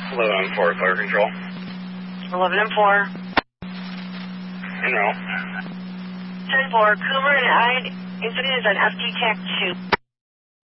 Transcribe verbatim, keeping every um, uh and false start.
eleven and four, fire control. eleven and four. En route. ten four, Coomer and I, incident is on F D T A C two.